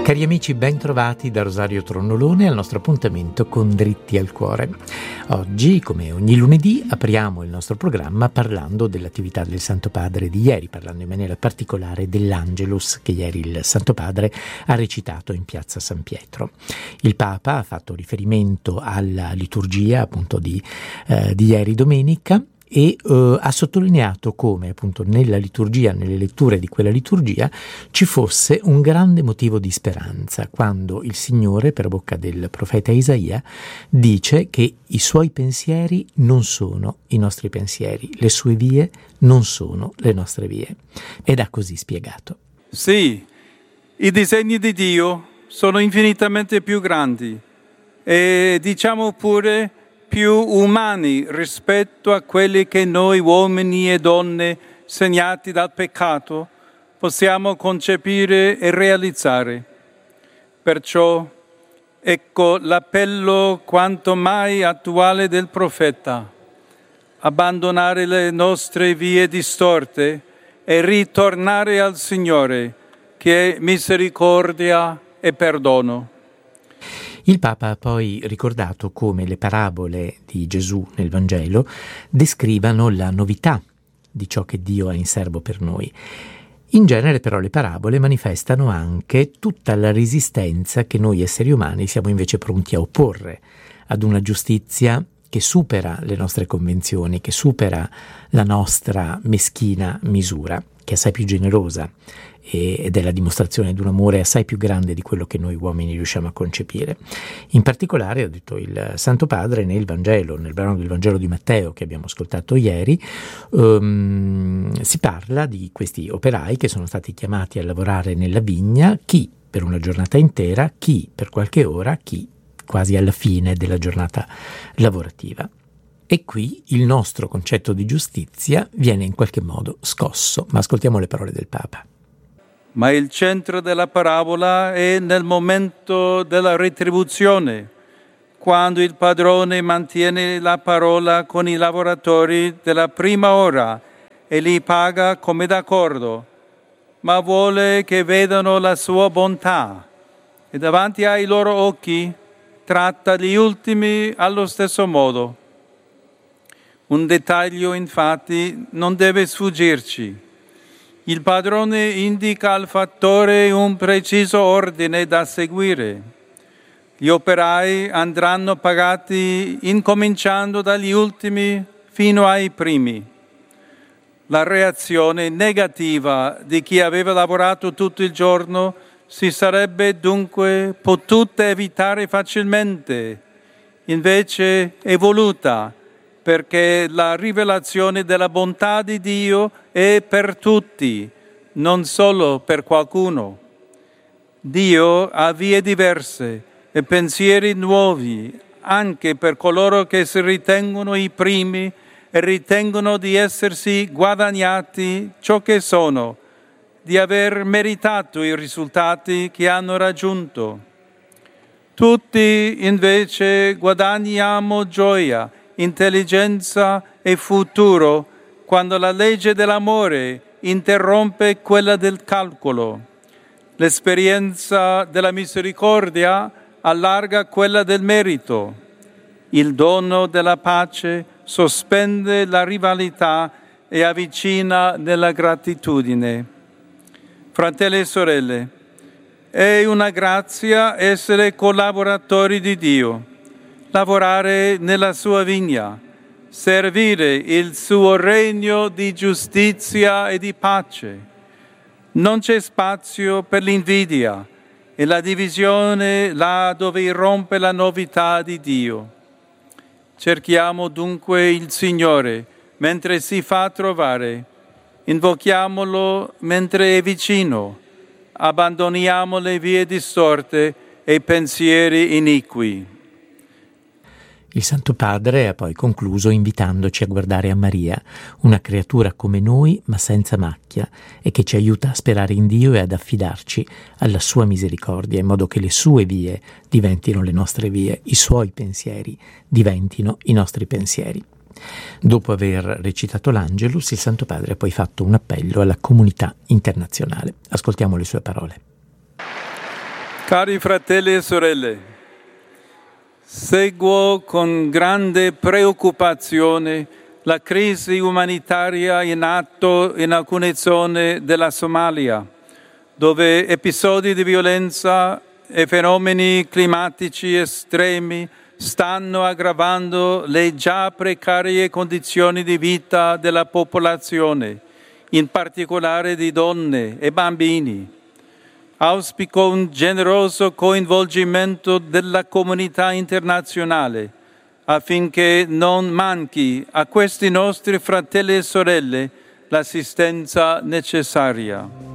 Cari amici, ben trovati da Rosario Tronnolone al nostro appuntamento con Dritti al Cuore. Oggi, come ogni lunedì, apriamo il nostro programma parlando dell'attività del Santo Padre di ieri, parlando in maniera particolare dell'Angelus che ieri il Santo Padre ha recitato in piazza San Pietro. Il Papa ha fatto riferimento alla liturgia appunto di ieri domenica e ha sottolineato come appunto nella liturgia, nelle letture di quella liturgia, ci fosse un grande motivo di speranza quando il Signore, per bocca del profeta Isaia, dice che i suoi pensieri non sono i nostri pensieri, le sue vie non sono le nostre vie. Ed ha così spiegato. Sì, i disegni di Dio sono infinitamente più grandi e diciamo pure più umani rispetto a quelli che noi uomini e donne segnati dal peccato possiamo concepire e realizzare. Perciò ecco l'appello quanto mai attuale del profeta: abbandonare le nostre vie distorte e ritornare al Signore, che è misericordia e perdono. Il Papa ha poi ricordato come le parabole di Gesù nel Vangelo descrivano la novità di ciò che Dio ha in serbo per noi. In genere però le parabole manifestano anche tutta la resistenza che noi esseri umani siamo invece pronti a opporre ad una giustizia che supera le nostre convenzioni, che supera la nostra meschina misura, che è assai più generosa ed è la dimostrazione di un amore assai più grande di quello che noi uomini riusciamo a concepire. In particolare, ha detto il Santo Padre, nel Vangelo, nel brano del Vangelo di Matteo che abbiamo ascoltato ieri, si parla di questi operai che sono stati chiamati a lavorare nella vigna, chi per una giornata intera, chi per qualche ora, chi quasi alla fine della giornata lavorativa. E qui il nostro concetto di giustizia viene in qualche modo scosso, ma ascoltiamo le parole del Papa. Ma il centro della parabola è nel momento della retribuzione, quando il padrone mantiene la parola con i lavoratori della prima ora e li paga come d'accordo, ma vuole che vedano la sua bontà e davanti ai loro occhi tratta gli ultimi allo stesso modo. Un dettaglio infatti non deve sfuggirci. Il padrone indica al fattore un preciso ordine da seguire. Gli operai andranno pagati incominciando dagli ultimi fino ai primi. La reazione negativa di chi aveva lavorato tutto il giorno si sarebbe dunque potuta evitare facilmente. Invece è voluta, perché la rivelazione della bontà di Dio è per tutti, non solo per qualcuno. Dio ha vie diverse e pensieri nuovi anche per coloro che si ritengono i primi e ritengono di essersi guadagnati ciò che sono, di aver meritato i risultati che hanno raggiunto. Tutti invece guadagniamo gioia, intelligenza e futuro quando la legge dell'amore interrompe quella del calcolo. L'esperienza della misericordia allarga quella del merito. Il dono della pace sospende la rivalità e avvicina nella gratitudine. Fratelli e sorelle, è una grazia essere collaboratori di Dio, lavorare nella sua vigna, servire il suo regno di giustizia e di pace. Non c'è spazio per l'invidia e la divisione là dove irrompe la novità di Dio. Cerchiamo dunque il Signore mentre si fa trovare, invochiamolo mentre è vicino, abbandoniamo le vie distorte e i pensieri iniqui. Il Santo Padre ha poi concluso invitandoci a guardare a Maria, una creatura come noi ma senza macchia, e che ci aiuta a sperare in Dio e ad affidarci alla sua misericordia, in modo che le sue vie diventino le nostre vie, i suoi pensieri diventino i nostri pensieri. Dopo aver recitato l'Angelus, il Santo Padre ha poi fatto un appello alla comunità internazionale. Ascoltiamo le sue parole. Cari fratelli e sorelle, seguo con grande preoccupazione la crisi umanitaria in atto in alcune zone della Somalia, dove episodi di violenza e fenomeni climatici estremi stanno aggravando le già precarie condizioni di vita della popolazione, in particolare di donne e bambini. Auspico un generoso coinvolgimento della comunità internazionale affinché non manchi a questi nostri fratelli e sorelle l'assistenza necessaria.